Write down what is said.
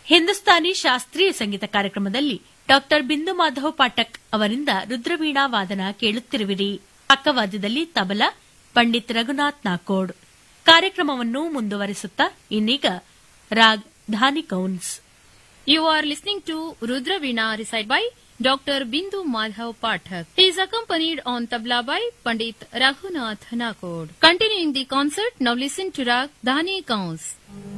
ಹಿಂದೂಸ್ತಾನಿ ಶಾಸ್ತ್ರೀಯ ಸಂಗೀತ ಕಾರ್ಯಕ್ರಮದಲ್ಲಿ ಡಾಕ್ಟರ್ ಬಿಂದು ಮಾಧವ್ ಪಾಠಕ್ ಅವರಿಂದ ರುದ್ರವೀಣಾ ವಾದನ ಕೇಳುತ್ತಿರುವಿರಿ. ಪಕ್ಕವಾದ್ಯದಲ್ಲಿ ತಬಲಾ ಪಂಡಿತ್ ರಘುನಾಥ್ ನಾಕೋಡ್. ಕಾರ್ಯಕ್ರಮವನ್ನು ಮುಂದುವರಿಸುತ್ತಾ ಇನ್ನೀಗ ರಾಗ್ ಧಾನಿ ಕೌನ್ಸ್. You are listening to Rudraveena recited by Dr. Bindu Madhav Pathak. He is accompanied on tabla by Pandit Raghunath Nakod. Continuing the concert, now listen to Rag Dhani Kaunse.